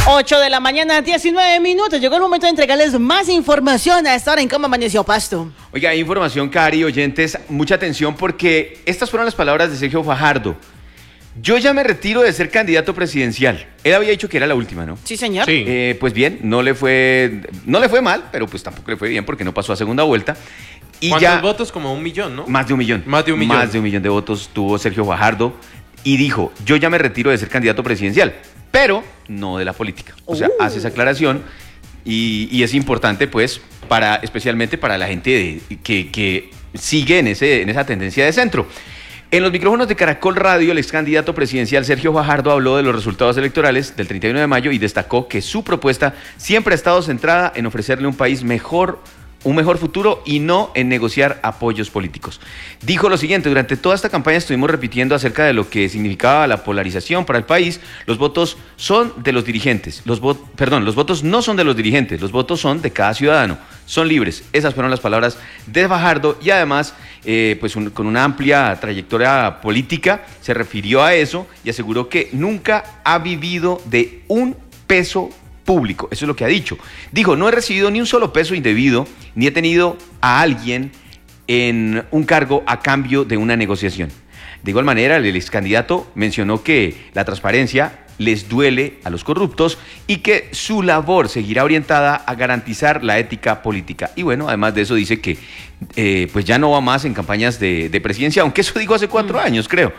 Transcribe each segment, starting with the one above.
8 de la mañana, 19 minutos. Llegó el momento de entregarles más información a esta hora en Cómo Amaneció Pasto. Oiga, hay información, Cari, oyentes, mucha atención porque estas fueron las palabras de Sergio Fajardo. Yo ya me retiro de ser candidato presidencial. Él había dicho que era la última, ¿no? Sí, señor. Sí. Pues bien, no le fue mal, pero pues tampoco le fue bien porque no pasó a segunda vuelta. Y ¿cuántos ya, votos? Como 1 millón, ¿no? Más de 1 millón. Más de 1 millón. Más de 1 millón de votos tuvo Sergio Fajardo y dijo, yo ya me retiro de ser candidato presidencial, pero no de la política. O sea, hace esa aclaración y es importante, pues, especialmente para la gente que sigue en esa tendencia de centro. En los micrófonos de Caracol Radio, el ex candidato presidencial Sergio Fajardo habló de los resultados electorales del 31 de mayo y destacó que su propuesta siempre ha estado centrada en ofrecerle un país un mejor futuro y no en negociar apoyos políticos. Dijo lo siguiente: durante toda esta campaña estuvimos repitiendo acerca de lo que significaba la polarización para el país. Los votos son de los dirigentes. Los votos no son de los dirigentes, los votos son de cada ciudadano. Son libres. Esas fueron las palabras de Fajardo y además, con una amplia trayectoria política, se refirió a eso y aseguró que nunca ha vivido de un peso público. Eso es lo que ha dicho. Dijo, no he recibido ni un solo peso indebido, ni he tenido a alguien en un cargo a cambio de una negociación. De igual manera, el ex candidato mencionó que la transparencia les duele a los corruptos y que su labor seguirá orientada a garantizar la ética política. Y bueno, además de eso dice que pues ya no va más en campañas de presidencia, aunque eso dijo hace 4 años, creo.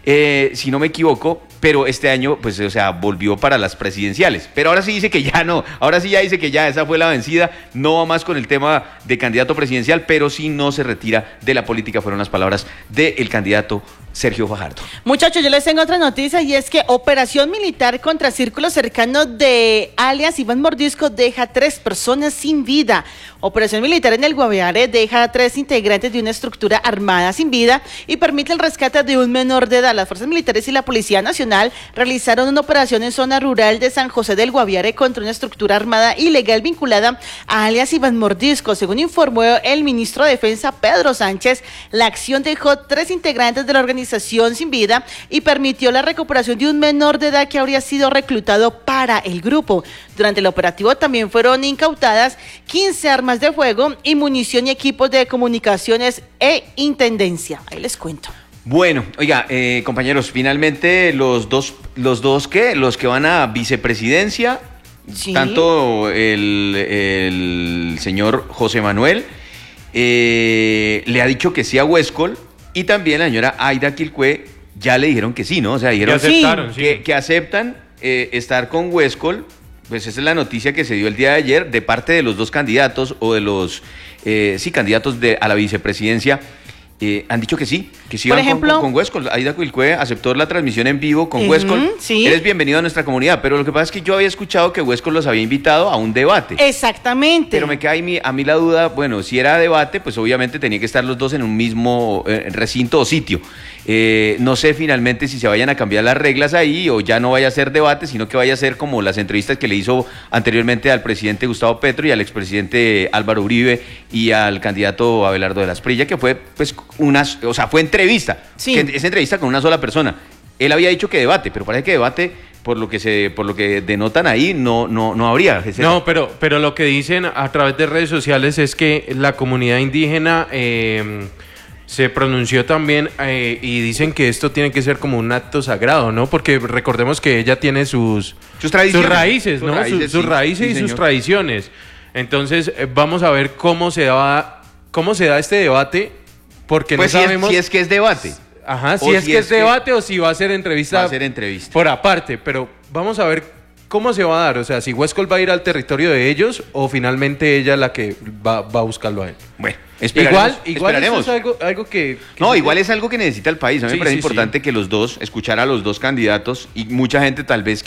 Si no me equivoco, pero este año, pues, volvió para las presidenciales. Pero ahora sí dice que ya no, ahora sí ya dice que ya esa fue la vencida, no va más con el tema de candidato presidencial, pero sí no se retira de la política, fueron las palabras del candidato Sergio Fajardo. Muchachos, yo les tengo otra noticia y es que operación militar contra círculo cercano de alias Iván Mordisco deja 3 personas sin vida. Operación militar en el Guaviare deja a 3 integrantes de una estructura armada sin vida y permite el rescate de un menor de edad. Las fuerzas militares y la Policía Nacional realizaron una operación en zona rural de San José del Guaviare contra una estructura armada ilegal vinculada a alias Iván Mordisco. Según informó el ministro de Defensa Pedro Sánchez, la acción dejó 3 integrantes de la organización sin vida y permitió la recuperación de un menor de edad que habría sido reclutado para el grupo. Durante el operativo también fueron incautadas 15 armas de fuego y munición y equipos de comunicaciones e intendencia. Ahí les cuento. Bueno, oiga, compañeros, finalmente los que van a vicepresidencia, sí, tanto el señor José Manuel le ha dicho que sí a Huescol y también la señora Aida Quilcue ya le dijeron que sí, ¿no? O sea, dijeron que aceptan estar con Huescol. Pues esa es la noticia que se dio el día de ayer de parte de los 2 candidatos o de los candidatos a la vicepresidencia. Han dicho que sí por ejemplo, con Huescol. Aida Quilcue aceptó la transmisión en vivo con Huescol. Sí. Eres bienvenido a nuestra comunidad, pero lo que pasa es que yo había escuchado que Huescol los había invitado a un debate. Exactamente. Pero me queda a mí la duda, bueno, si era debate, pues obviamente tenía que estar los 2 en un mismo recinto o sitio. No sé finalmente si se vayan a cambiar las reglas ahí o ya no vaya a ser debate, sino que vaya a ser como las entrevistas que le hizo anteriormente al presidente Gustavo Petro y al expresidente Álvaro Uribe y al candidato Abelardo de la Esprilla, que fue pues fue entrevista. Sí. Esa entrevista con una sola persona. Él había dicho que debate, pero parece que debate, por lo que denotan ahí, no habría. No, pero lo que dicen a través de redes sociales es que la comunidad indígena se pronunció también y dicen que esto tiene que ser como un acto sagrado, ¿no? Porque recordemos que ella tiene sus raíces, ¿no? Sus raíces y sus tradiciones. Entonces, vamos a ver cómo se da este debate, porque pues no sabemos... si es que es debate. Ajá, si es que es debate o si va a ser entrevista. Va a ser entrevista. Por aparte, pero vamos a ver cómo se va a dar. O sea, si Huescol va a ir al territorio de ellos o finalmente ella la que va a buscarlo a él. Bueno, esperaremos. Eso es algo que igual es algo que necesita el país. A mí me parece importante que escuchar a los 2 candidatos y mucha gente tal vez